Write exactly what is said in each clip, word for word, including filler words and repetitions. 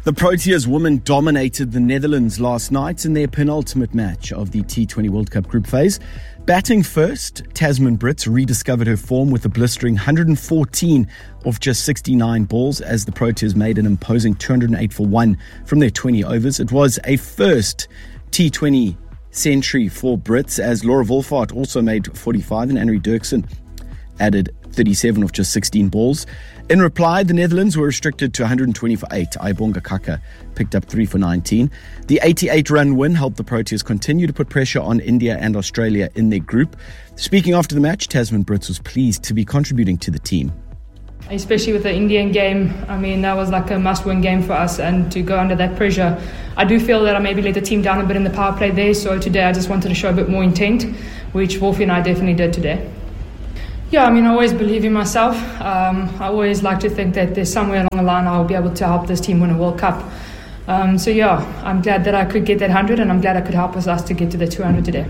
The Proteas women dominated the Netherlands last night in their penultimate match of the T twenty World Cup group phase. Batting first, Tasman Brits rediscovered her form with a blistering one hundred fourteen off just sixty-nine balls as the Proteas made an imposing two hundred eight for one from their twenty overs. It was a first T twenty century for Brits as Laura Wolfhard also made forty-five and Annery Dirksen added thirty-seven off just sixteen balls. In reply, the Netherlands were restricted to one hundred twenty for eight. Aibonga Kaka picked up three for nineteen. The eighty-eight run win helped the Proteas continue to put pressure on India and Australia in their group. Speaking after the match, Tasman Brits was pleased to be contributing to the team. Especially with the Indian game, I mean, that was like a must-win game for us, and to go under that pressure, I do feel that I maybe let the team down a bit in the power play there, so today I just wanted to show a bit more intent, which Wolfie and I definitely did today. Yeah, I mean, I always believe in myself. Um, I always like to think that there's somewhere along the line I'll be able to help this team win a World Cup. Um, so yeah, I'm glad that I could get that one hundred, and I'm glad I could help us to get to the two hundred today.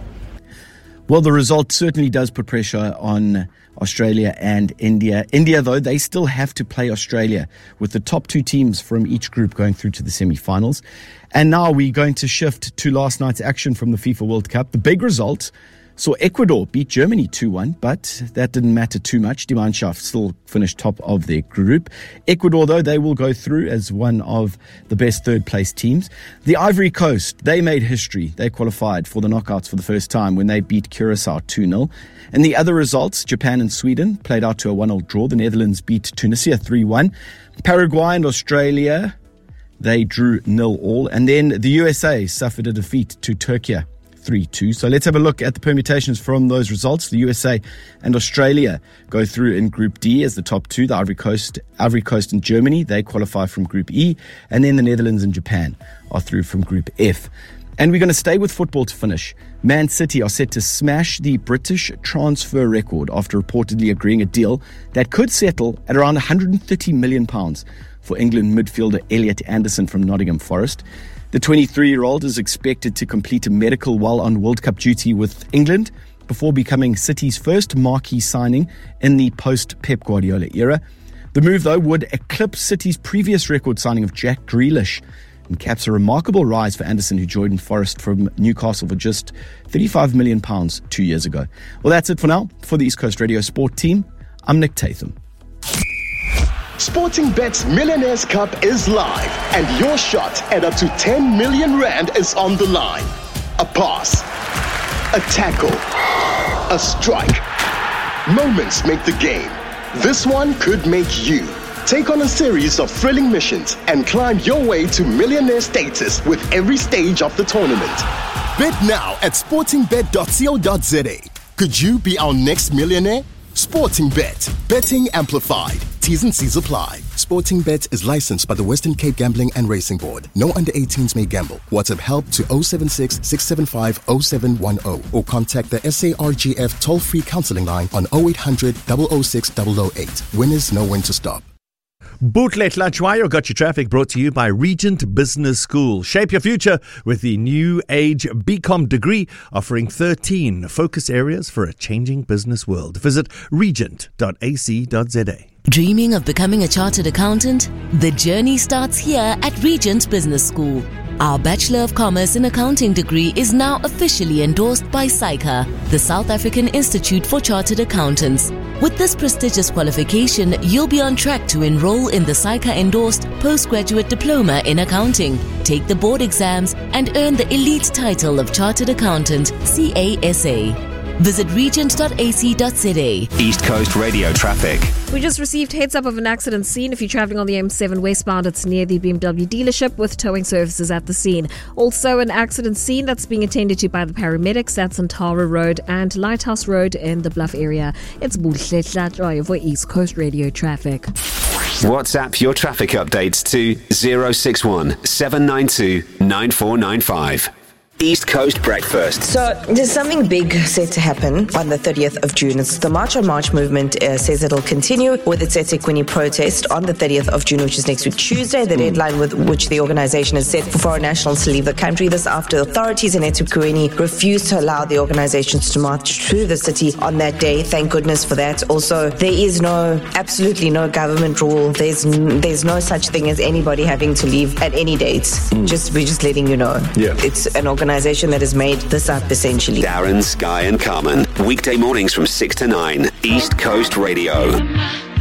Well, the result certainly does put pressure on Australia and India. India, though, they still have to play Australia, with the top two teams from each group going through to the semi-finals. And now we're going to shift to last night's action from the FIFA World Cup. The big result saw Ecuador beat Germany two one, but that didn't matter too much. Die Mannschaft still finished top of their group. Ecuador, though, they will go through as one of the best third-place teams. The Ivory Coast, they made history. They qualified for the knockouts for the first time when they beat Curacao two nil. And the other results, Japan and Sweden played out to a one nil draw. The Netherlands beat Tunisia three one. Paraguay and Australia, they drew nil all. And then the U S A suffered a defeat to Turkey three two. So let's have a look at the permutations from those results. The U S A and Australia go through in Group D as the top two. The Ivory Coast, Ivory Coast and Germany, they qualify from Group E. And then the Netherlands and Japan are through from Group F. And we're going to stay with football to finish. Man City are set to smash the British transfer record after reportedly agreeing a deal that could settle at around one hundred thirty million pounds for England midfielder Elliot Anderson from Nottingham Forest. The twenty-three-year-old is expected to complete a medical while on World Cup duty with England before becoming City's first marquee signing in the post-Pep Guardiola era. The move, though, would eclipse City's previous record signing of Jack Grealish and caps a remarkable rise for Anderson, who joined Forest from Newcastle for just thirty-five million pounds two years ago. Well, that's it for now. For the East Coast Radio Sport team, I'm Nick Tatham. Sportingbet's Millionaires Cup is live, and your shot at up to ten million rand is on the line. A pass, a tackle, a strike. Moments make the game. This one could make you. Take on a series of thrilling missions and climb your way to millionaire status with every stage of the tournament. Bet now at sporting bet dot co dot za. Could you be our next millionaire? Sportingbet. Betting amplified. T's and C's apply. Sportingbet is licensed by the Western Cape Gambling and Racing Board. No under eighteens may gamble. WhatsApp help to oh seven six, six seven five, oh seven one oh or contact the S A R G F toll-free counseling line on oh eight hundred, oh oh six, oh oh eight. Winners know when to stop. Bootlet Lachwayo got your traffic, brought to you by Regent Business School. Shape your future with the new age B Com degree, offering thirteen focus areas for a changing business world. Visit regent dot a c dot z a. Dreaming of becoming a chartered accountant? The journey starts here at Regent Business School. Our Bachelor of Commerce in Accounting degree is now officially endorsed by SAICA, the South African Institute for Chartered Accountants. With this prestigious qualification, you'll be on track to enroll in the SAICA-endorsed postgraduate diploma in accounting, take the board exams, and earn the elite title of Chartered Accountant, C A S A. Visit regent dot a c dot z a. East Coast Radio traffic. We just received heads up of an accident scene. If you're travelling on the M seven westbound, it's near the B M W dealership with towing services at the scene. Also an accident scene that's being attended to by the paramedics. That's on Tara Road and Lighthouse Road in the Bluff area. It's Buhle Tlatroy for East Coast Radio traffic. WhatsApp your traffic updates to zero six one, seven nine two, nine four nine five. East Coast Breakfast. So there's something big set to happen on the thirtieth of June. It's the March on March movement uh, says it'll continue with its eThekwini protest on the thirtieth of June, which is next week Tuesday, the deadline with which the organization has set for foreign nationals to leave the country. This after authorities in eThekwini refused to allow the organizations to march through the city on that day. Thank goodness for that. Also, there is no, absolutely no government rule. There's there's no such thing as anybody having to leave at any date. Mm. Just we're just letting you know. Yeah. It's an organization that has made this up essentially. Darren, Sky and Carmen. Weekday mornings from six to nine. East Coast Radio.